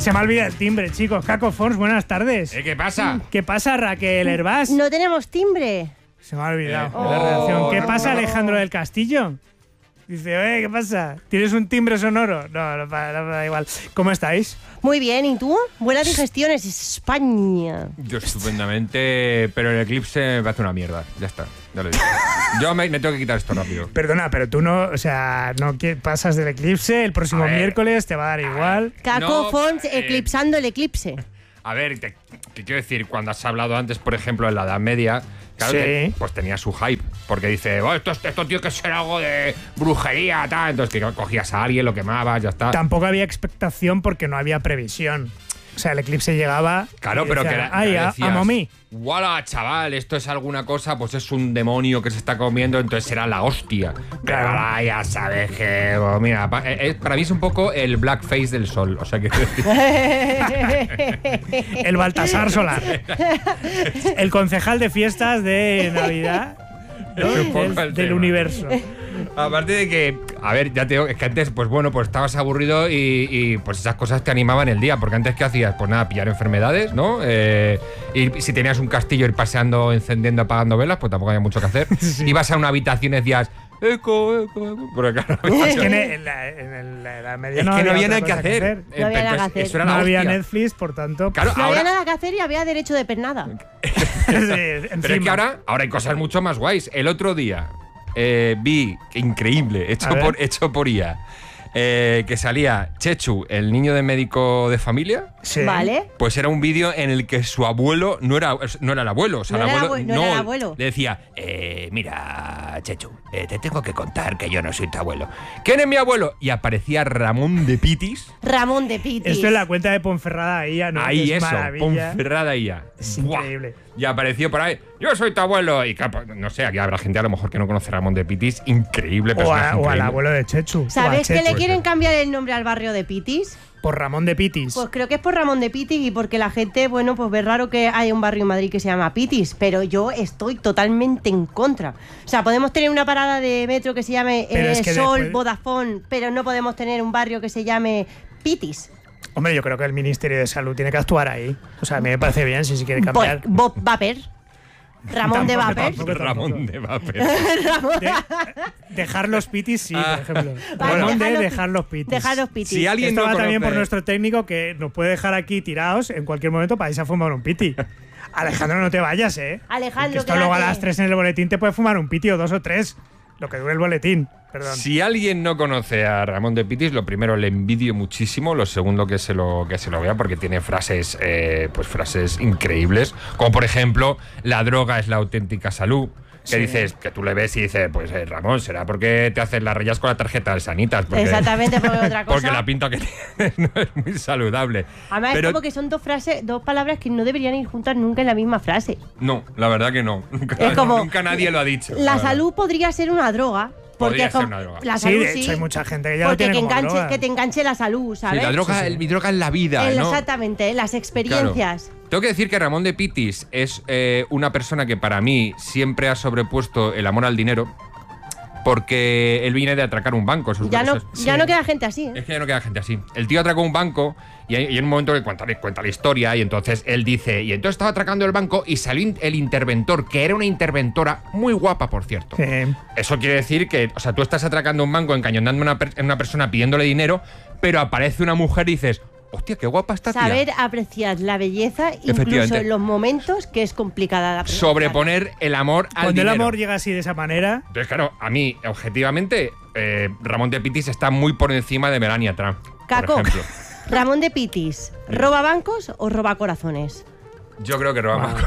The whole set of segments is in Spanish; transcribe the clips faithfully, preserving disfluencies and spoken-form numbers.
Se me ha olvidado el timbre, chicos. Caco Fons, buenas tardes. ¿Eh, ¿Qué pasa? ¿Qué pasa, Raquel Herbás? No tenemos timbre. Se me ha olvidado. Eh, de la oh, redacción. ¿Qué no, pasa, no. Alejandro del Castillo? Dice, oye, ¿qué pasa? ¿Tienes un timbre sonoro? No, no, pa- no, da igual. ¿Cómo estáis? Muy bien, ¿y tú? Buenas digestiones, España. Yo estupendamente, pero el eclipse me hace una mierda. Ya está, ya lo he dicho. Yo me, me tengo que quitar esto rápido. Perdona, pero tú no, o sea, no qui- pasas del eclipse, el próximo A ver. miércoles te va a dar igual. Caco No, Fons eh, eclipsando el eclipse. A ver, te, te quiero decir, cuando has hablado antes, por ejemplo, en la Edad Media, claro Sí. que, pues tenía su hype. Porque dice, oh, esto, esto tiene que ser algo de brujería, tal. Entonces que cogías a alguien, lo quemabas, ya está. Tampoco había expectación porque no había previsión. O sea, el eclipse llegaba. Claro, y pero decía, que era. Ay, que a, decías, a momí. ¡Wala, chaval! Esto es alguna cosa, pues es un demonio que se está comiendo, entonces será la hostia. Pero Claro. ahora ya sabes que. oh, mira, pa- eh, eh, para mí es un poco el blackface del sol. O sea que. El Baltasar Solar. El concejal de fiestas de Navidad, ¿no? Es un poco del, el del tema. universo. Aparte de que, a ver, ya te digo, es que antes, pues bueno, pues estabas aburrido y, y, pues esas cosas te animaban el día, porque antes, ¿qué hacías? Pues nada, pillar enfermedades, ¿no? Eh, y si tenías un castillo, ir paseando, encendiendo, apagando velas, pues tampoco había mucho que hacer. Sí. Ibas a una habitación y decías, eco, eco, eco. Porque claro, Es que en, en la, en el- la Edad Media es no que no había otra nada que cosa hacer. No había nada que Entonces, hacer. Eso era No la había hostia. Netflix, por tanto. Claro, No ahora, había nada que hacer y había derecho de pernada. sí, pero es encima. que ahora, ahora hay cosas mucho más guays. El otro día eh, vi, que increíble, A hecho ver. por, hecho por I A, eh, que salía Chechu, el niño de médico de familia. Sí. ¿Vale? Pues era un vídeo en el que su abuelo no era, no era el abuelo. O sea, No el era abuelo, abue- no era el abuelo. Le decía, eh, mira, Chechu, eh, te tengo que contar que yo no soy tu abuelo. ¿Quién es mi abuelo? Y aparecía Ramón de Pitis. Ramón de Pitis. Esto es la cuenta de Ponferrada ahí, ya, ¿no? Ahí Que es eso, maravilla. Ponferrada y ya. Es Buah. increíble. Y apareció por ahí, yo soy tu abuelo. Y claro, no sé, aquí habrá gente a lo mejor que no conoce a Ramón de Pitis. Increíble, O, personaje a- o al increíble. abuelo de Chechu. o a ¿Sabes que Chechu. le quieren cambiar el nombre al barrio de Pitis? Por Ramón de Pitis. Pues creo que es por Ramón de Pitis y porque la gente, bueno, pues ve raro que haya un barrio en Madrid que se llama Pitis, pero yo estoy totalmente en contra. O sea, podemos tener una parada de metro que se llame Pero eh, es que Sol, después- Vodafone, pero no podemos tener un barrio que se llame Pitis. Hombre, yo creo que el Ministerio de Salud tiene que actuar ahí. O sea, a mí me parece bien si se quiere Bo- cambiar. Bob Vapor. Ramón de Tampoco, Vapor. tampoco. Ramón de Vapor. De- dejar los pitis, sí, Ah. por ejemplo. Vale, Ramón de dejar los- dejar los pitis. Dejar los Pitis. Si alguien Esto no va también conoce- por nuestro técnico que nos puede dejar aquí tirados en cualquier momento para irse a fumar un piti. Alejandro, no te vayas, ¿eh? Alejandro, Que esto luego a quédate. las tres en el boletín te puede fumar un piti o dos o tres. Lo que dure el boletín. Perdón. Si alguien no conoce a Ramón de Pitis, lo primero le envidio muchísimo, lo segundo que se lo, que se lo vea porque tiene frases, eh, pues frases increíbles, como por ejemplo, la droga es la auténtica salud. Que Sí. dices, que tú le ves y dices, pues eh, Ramón, ¿será porque te haces las rayas con la tarjeta de Sanitas? Porque, Exactamente, porque otra cosa. porque la pinta que tienes no es muy saludable. Además, Pero es como que son dos frases, dos palabras que no deberían ir juntas nunca en la misma frase. no, la verdad que no. Nunca, Es como- nunca nadie lo ha dicho. La verdad. salud podría ser una droga. Porque Podría es como- ser una droga. La Sí, salud de sí. hecho hay mucha gente que ya lo porque tiene que, como enganche, droga. que te enganche la salud, Sí, ¿sabes? la droga, Sí, sí. el- mi droga es la vida, El- ¿no? Exactamente, las experiencias. Claro. Tengo que decir que Ramón de Pitis es eh, una persona que para mí siempre ha sobrepuesto el amor al dinero porque él viene de atracar un banco. Eso es- Ya no, eso es- ya sí. no queda gente así. ¿eh? Es que ya no queda gente así. El tío atracó un banco y hay, y hay un momento que cuenta, cuenta la historia y entonces él dice, y entonces estaba atracando el banco y salió in- el interventor, que era una interventora muy guapa, por cierto. Sí. Eso quiere decir que, o sea, tú estás atracando un banco, encañonando a una, per- a una persona pidiéndole dinero, pero aparece una mujer y dices, hostia, qué guapa está tía. Saber apreciar la belleza incluso Efectivamente. en los momentos que es complicada de apreciar. Sobreponer el amor al Cuando el dinero. amor llega así de esa manera, Entonces, claro, a mí, objetivamente, eh, Ramón de Pitis está muy por encima de Melania Trump, Caco, por ejemplo. Ramón de Pitis, ¿roba bancos o roba corazones? Yo creo que roba bancos.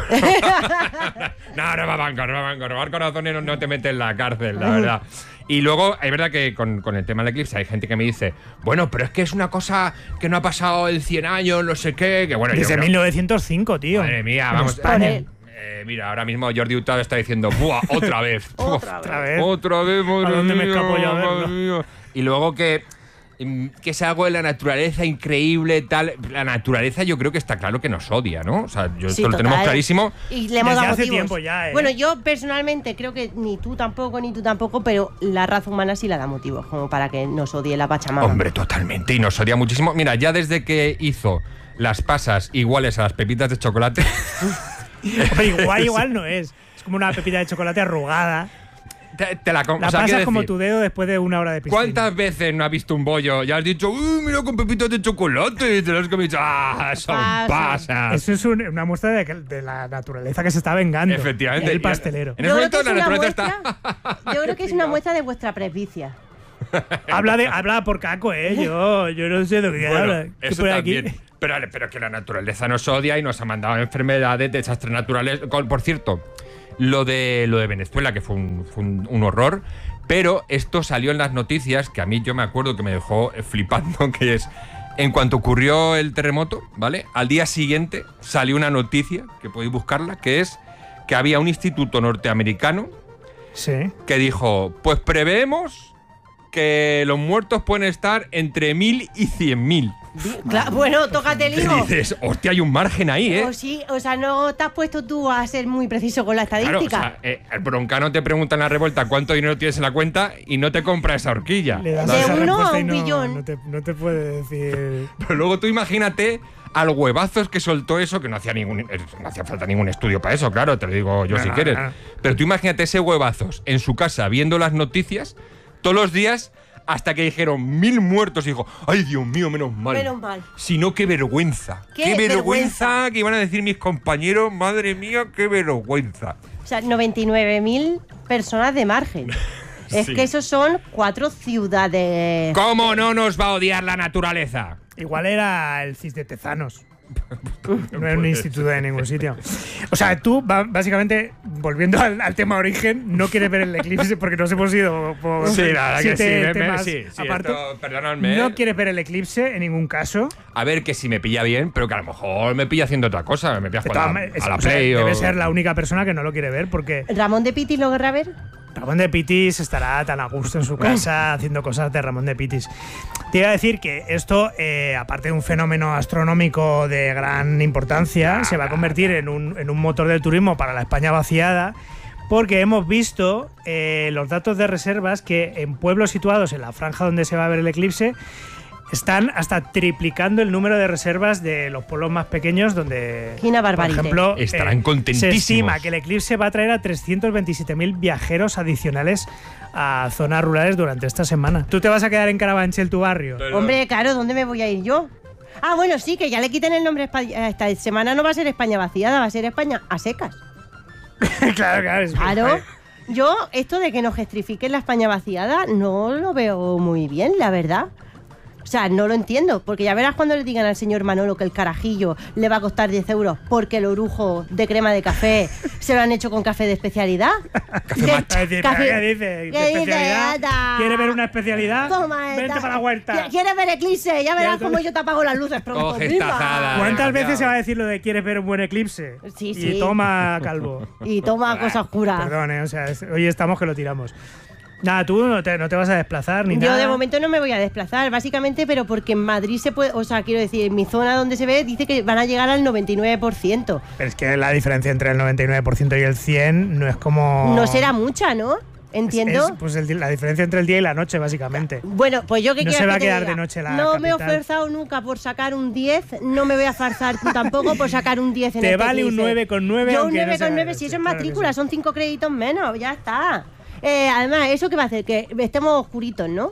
no, roba bancos, roba bancos. Robar corazones no, no te mete en la cárcel, la verdad. Y luego, es verdad que con, con el tema del eclipse hay gente que me dice, bueno, pero es que es una cosa que no ha pasado en cien años, no sé qué, que bueno, yo desde creo- mil novecientos cinco, tío. Madre mía, En vamos. España. Por él. Eh, mira, ahora mismo Jordi Hurtado está diciendo, ¡buah! Otra vez. Otra Otra vez. Otra vez, madre ¿A dónde me mía, escapo yo a verlo? madre mía. Y luego que que es algo de la naturaleza increíble, tal. La naturaleza yo creo que está claro que nos odia, ¿no? O sea, yo Sí, esto lo tenemos total. clarísimo. Y le hemos Desde dado hace motivos. tiempo ya, ¿eh? Bueno, yo personalmente creo que ni tú tampoco, ni tú tampoco, pero la raza humana sí la da motivos, como para que nos odie la Pachamama. Hombre, totalmente. Y nos odia muchísimo. Mira, ya desde que hizo las pasas iguales a las pepitas de chocolate. Hombre, igual, igual no es. Es como una pepita de chocolate arrugada. Te, te la com- La o sea, pasas quiero como decir, tu dedo después de una hora de piscina. ¿cuántas veces no has visto un bollo y has dicho, uy, mira con pepitas de chocolate? Y te lo has comido. ¡Ah, son Pasa. pasas! Eso es un- una muestra de, que- de la naturaleza que se está vengando. Efectivamente. El pastelero. En Yo ese creo, que momento es la una naturaleza muestra, está. yo creo que es una muestra de vuestra presbicia. habla, de, habla por caco, ¿eh? Yo, yo no sé de lo que Bueno, habla. ¿Qué eso pone aquí? también. Pero, pero que la naturaleza nos odia y nos ha mandado enfermedades, desastres naturales. Con- Por cierto, lo de, lo de Venezuela, que fue, un, fue un, un horror, pero esto salió en las noticias, que a mí yo me acuerdo que me dejó eh, flipando, que es, en cuanto ocurrió el terremoto, ¿vale? Al día siguiente salió una noticia, que podéis buscarla, que es que había un instituto norteamericano Sí. que dijo, pues preveemos que los muertos pueden estar entre mil y cien mil. Claro, bueno, tócate el Y higo. dices, hostia, hay un margen ahí, ¿eh? O, sí, o sea, no te has puesto tú a ser muy preciso con la Claro, o estadística. sea, eh, el broncano te pregunta en la revuelta cuánto dinero tienes en la cuenta y no te compra esa horquilla. Le das De esa uno respuesta a y un no, billón. No te, no te puede decir. Pero luego tú imagínate al huevazos que soltó eso, que no hacía ningún eh, no hacía falta ningún estudio para eso, claro, te lo digo yo No, si no, quieres. no. Pero tú imagínate ese huevazos en su casa viendo las noticias todos los días hasta que dijeron mil muertos y dijo, ay Dios mío, menos mal. Menos mal. Si no, qué vergüenza. Qué vergüenza, vergüenza. que iban a decir mis compañeros, madre mía, qué vergüenza. O sea, noventa y nueve mil personas de margen. Es Sí. que esos son cuatro ciudades. ¿Cómo no nos va a odiar la naturaleza? Igual era el CIS de Tezanos. No era un instituto de ningún sitio. O sea, tú, ba- básicamente, volviendo al, al tema origen, no quieres ver el eclipse porque nos hemos ido por Sí, la verdad que sí, siete me- me- temas sí, sí, aparte. esto, perdonadme, No ¿eh? quieres ver el eclipse en ningún caso. A ver, que si me pilla bien, pero que a lo mejor me pilla haciendo otra cosa. Me pilla De jugando todas a, maneras, a la o sea, Play debe o... ser la única persona que no lo quiere ver porque ¿Ramón de Pitis lo querrá ver? Ramón de Pitis estará tan a gusto en su casa haciendo cosas de Ramón de Pitis. Te iba a decir que esto, eh, aparte de un fenómeno astronómico de gran importancia, se va a convertir en un, en un motor del turismo para la España vaciada, porque hemos visto eh, los datos de reservas que en pueblos situados en la franja donde se va a ver el eclipse están hasta triplicando el número de reservas de los pueblos más pequeños donde, Qué una por barbaridad. ejemplo, Estarán se contentísimos. estima que el eclipse va a traer a trescientos veintisiete mil viajeros adicionales a zonas rurales durante esta semana. ¿Tú te vas a quedar en Carabanchel, tu barrio? Hombre, claro, ¿dónde me voy a ir yo? Ah, bueno, sí, que ya le quiten el nombre. Espa- Esta semana no va a ser España vaciada, va a ser España a secas. claro, claro. Es Claro. Yo, esto de que nos gestrifiquen la España vaciada, no lo veo muy bien, la verdad. O sea, no lo entiendo, porque ya verás cuando le digan al señor Manolo que el carajillo le va a costar diez euros porque el orujo de crema de café se lo han hecho con café de especialidad. Café De- macho. Es decir, café- ¿qué dice? ¿Qué ¿Qué dice, especialidad? Ata? ¿Quieres ver una especialidad? Toma, Vente esta- para la huerta. ¿Quieres ver eclipse? Ya verás Ya, cómo tú- yo te apago las luces pronto. Coge ¡Viva! esta azada. ¿Cuántas Demasiado. veces se va a decir lo de quieres ver un buen eclipse? Sí, Y sí. toma, calvo. Y toma cosa oscura. Perdón, eh, o sea, es- hoy estamos que lo tiramos. Nada, tú no te, no te vas a desplazar ni Yo nada. de momento no me voy a desplazar, básicamente, pero porque en Madrid se puede, o sea, quiero decir, en mi zona donde se ve, dice que van a llegar al noventa y nueve por ciento. Pero es que la diferencia entre el noventa y nueve por ciento y el cien no es como... No será mucha, ¿no? Entiendo. Es, pues el di- la diferencia entre el día y la noche, básicamente. Bueno, pues yo que No quiero se va que a te quedar diga. de noche la No me he capital. esforzado nunca por sacar un diez, no me voy a forzar tampoco por sacar un diez en Te este vale un quiz, eh. nueve con nueve, Yo un aunque no nueve sea con de nueve, si noche, eso es claro que matrícula, sí. son cinco créditos menos, ya está. Eh, además, ¿eso qué va a hacer? Que estemos oscuritos, ¿no?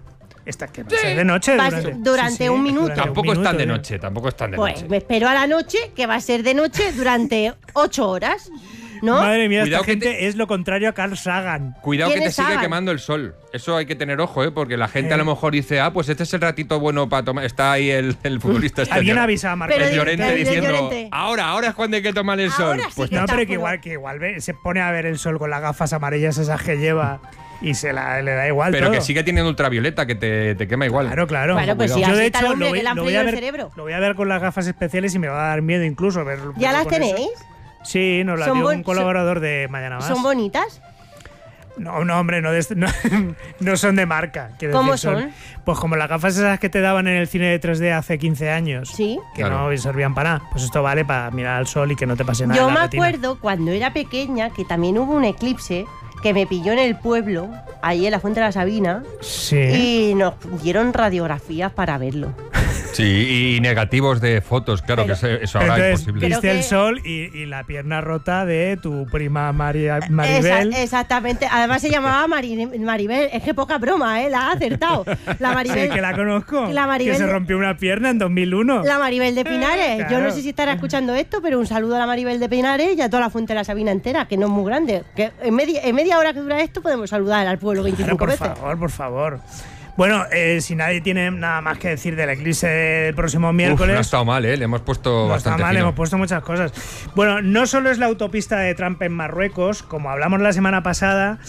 Esta que va a ser de noche Va a durante, ser durante un minuto. durante un Tampoco están de minuto, noche, tampoco están de Pues noche. me espero a la noche, que va a ser de noche durante ocho horas, ¿no? Madre mía, Cuidado esta que te- gente es lo contrario a Carl Sagan. Cuidado que ¿Quién te es sigue Sagan? quemando el sol. Eso hay que tener ojo, ¿eh? Porque la gente Eh. a lo mejor dice, ah, pues este es el ratito bueno para tomar. Está ahí el, el futbolista. este Alguien Llor- avisa a Marco. Pero el di- Llorente pero di- diciendo, Llorente. ahora, ahora es cuando hay que tomar el sol. Ahora sí Pues que No, está pero que oscuro. igual, que igual ve- se pone a ver el sol con las gafas amarillas esas que lleva y se la, le da igual pero todo. que sigue teniendo ultravioleta, que te, te quema igual. Claro, claro. Claro, pues Cuidado. si Yo así de está el hecho hombre lo voy, que le han lo voy freído a el ver, cerebro. lo voy a ver con las gafas especiales y me va a dar miedo incluso verlo. ¿Ya las con eso. tenéis? Sí, nos las Son dio bon- un colaborador de Mañana Más. ¿Son bonitas? No, no, hombre, no, de este- no, no son de marca. quiero ¿Cómo decir, son? Pues como las gafas esas que te daban en el cine de tres D hace quince años. Sí. Que Claro. no servían para nada. Pues esto vale para mirar al sol y que no te pase nada. Yo en la me retina. acuerdo cuando era pequeña que también hubo un eclipse que me pilló en el pueblo, ahí en la Fuente de la Sabina, Sí. y nos dieron radiografías para verlo. Sí, y negativos de fotos, claro Pero- que se- eso ahora es Entonces, imposible. viste Creo el que- sol y, y la pierna rota de tu prima María, Maribel. Esa- exactamente. Además se llamaba Mari- Maribel. Es que poca broma, ¿eh? La ha acertado. La Maribel. Sí, que la conozco. La Maribel que se de- rompió una pierna en dos mil uno. La Maribel de Pinares. Yo Claro. no sé si estará escuchando esto, pero un saludo a la Maribel de Pinares y a toda la Fuente de la Sabina entera, que no es muy grande. Que en media, en media hora que dura esto podemos saludar al pueblo Claro, veinticinco por veces. favor, por favor. Bueno, eh, si nadie tiene nada más que decir del eclipse del próximo Uf, miércoles. no ha estado mal, ¿eh? Le hemos puesto No está bastante mal, fino. hemos puesto muchas cosas. Bueno, no solo es la autopista de Trump en Marruecos, como hablamos la semana pasada,